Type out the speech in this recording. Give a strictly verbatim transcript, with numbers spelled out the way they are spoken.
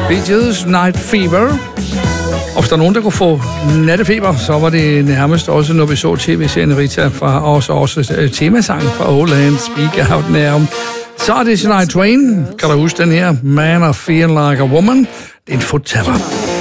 Bee Gees, Night Fever. Og hvis der er nogen, der kunne få nattefeber, så var det nærmest også, når vi så tv-serien Rita fra også, også temasang fra Old Land, Speak Out Now. Så er det Shania Twain. Kan du huske den her? Man, I Feel Like a Woman. Det er en foot-tapper.